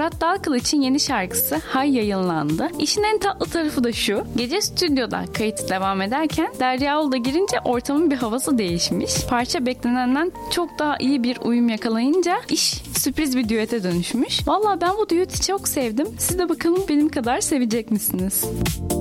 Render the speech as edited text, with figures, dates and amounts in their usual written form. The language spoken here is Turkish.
Murat Dalkılıç'ın yeni şarkısı Hay yayınlandı. İşin en tatlı tarafı da şu: gece stüdyoda kayıt devam ederken Derya Ulu da girince ortamın bir havası değişmiş. Parça beklenenden çok daha iyi bir uyum yakalayınca iş sürpriz bir düete dönüşmüş. Vallahi ben bu düeti çok sevdim. Siz de bakalım benim kadar sevecek misiniz?